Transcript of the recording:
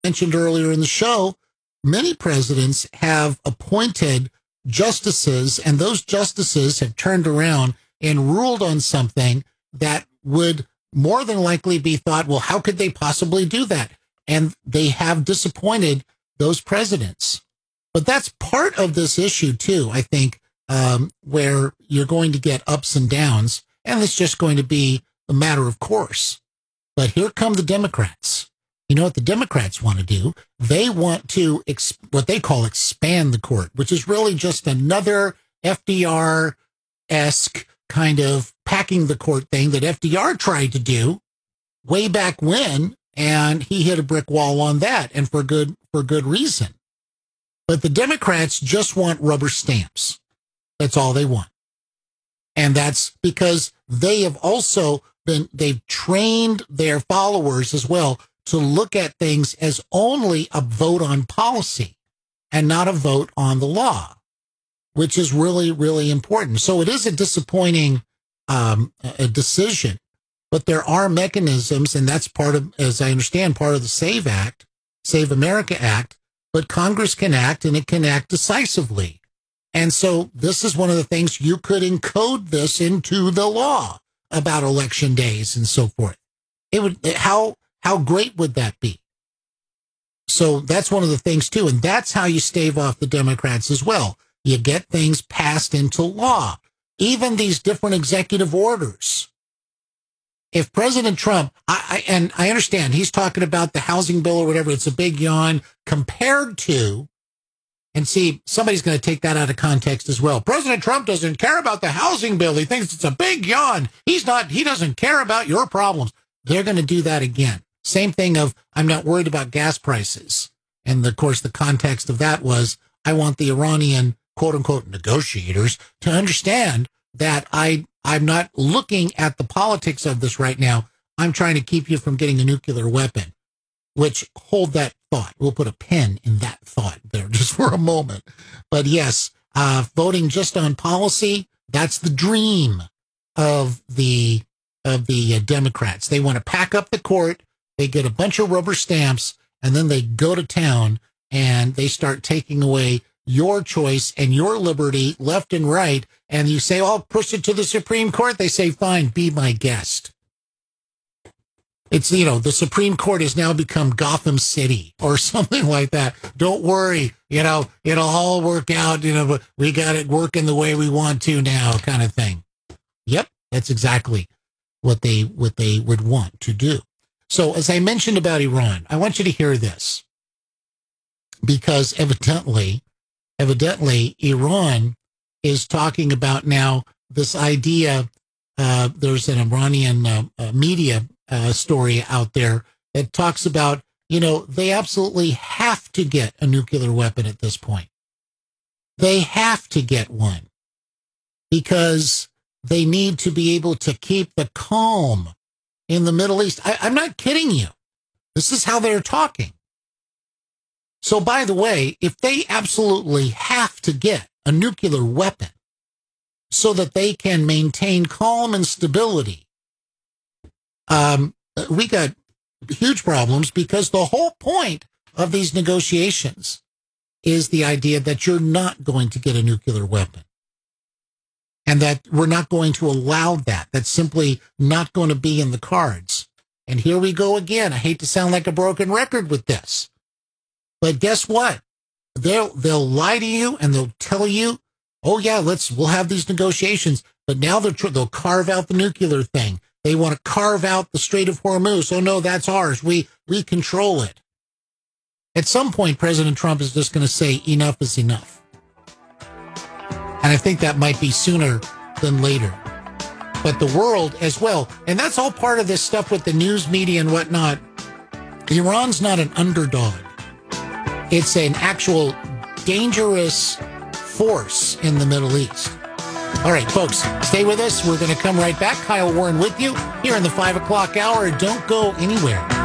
mentioned earlier in the show, many presidents have appointed justices, and those justices have turned around and ruled on something that would more than likely be thought, well, how could they possibly do that? And they have disappointed those presidents. But that's part of this issue, too, I think, where you're going to get ups and downs, and it's just going to be a matter of course. But here come the Democrats. You know what the Democrats want to do? They want to, what they call expand the court, which is really just another FDR-esque kind of packing the court thing that FDR tried to do way back when, and he hit a brick wall on that, and for good reason. But the Democrats just want rubber stamps. That's all they want. And that's because they have also they've trained their followers as well to look at things as only a vote on policy and not a vote on the law, which is really, really important. So it is a disappointing a decision, but there are mechanisms, and that's part of, as I understand, part of the Save America Act, but Congress can act, and it can act decisively. And so this is one of the things you could encode this into the law about election days and so forth. It would, how great would that be? So that's one of the things too. And that's how you stave off the Democrats as well. You get things passed into law, even these different executive orders. If President Trump, I understand he's talking about the housing bill or whatever, it's a big yawn compared to, and see, somebody's going to take that out of context as well. President Trump doesn't care about the housing bill. He thinks it's a big yawn. He doesn't care about your problems. They're going to do that again. Same thing of, I'm not worried about gas prices. And of course, the context of that was, I want the Iranian quote unquote negotiators to understand that I'm not looking at the politics of this right now. I'm trying to keep you from getting a nuclear weapon, which hold that thought. We'll put a pin in that thought there just for a moment. But yes, voting just on policy, that's the dream of the Democrats. They want to pack up the court. They get a bunch of rubber stamps, and then they go to town and they start taking away your choice and your liberty left and right. And you say, oh, push it to the Supreme Court. They say, fine, be my guest. It's, the Supreme Court has now become Gotham City or something like that. Don't worry, it'll all work out, but we got it working the way we want to now, kind of thing. Yep, that's exactly what they would want to do. So as I mentioned about Iran, I want you to hear this, because evidently Iran is talking about now this idea. There's an Iranian media story out there that talks about, they absolutely have to get a nuclear weapon at this point. They have to get one because they need to be able to keep the calm in the Middle East. I'm not kidding you. This is how they're talking. So, by the way, if they absolutely have to get a nuclear weapon so that they can maintain calm and stability, we got huge problems, because the whole point of these negotiations is the idea that you're not going to get a nuclear weapon and that we're not going to allow that. That's simply not going to be in the cards. And here we go again. I hate to sound like a broken record with this, but guess what? They'll lie to you and they'll tell you, oh yeah, we'll have these negotiations, but now they'll carve out the nuclear thing. They want to carve out the Strait of Hormuz. Oh no, that's ours. We control it. At some point, President Trump is just going to say enough is enough. And I think that might be sooner than later. But the world as well, and that's all part of this stuff with the news media and whatnot. Iran's not an underdog. It's an actual dangerous force in the Middle East. All right, folks, stay with us. We're going to come right back. Kyle Warren with you here in the 5 o'clock hour. Don't go anywhere.